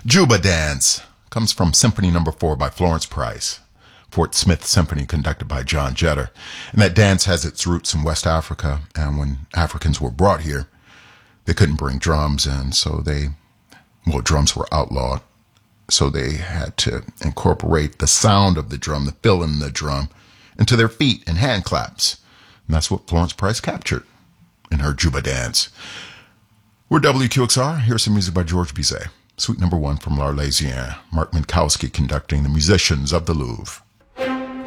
Juba Dance comes from Symphony No. 4 by Florence Price, Fort Smith Symphony conducted by John Jetter. And that dance has its roots in West Africa, and when Africans were brought here, they couldn't bring drums in, so drums were outlawed. So they had to incorporate the sound of the drum, the fill in the drum, into their feet and hand claps. And that's what Florence Price captured in her Juba Dance. We're WQXR. Here's some music by George Bizet. Suite No. 1 from L'Arlésienne. Mark Minkowski conducting the Musicians of the Louvre.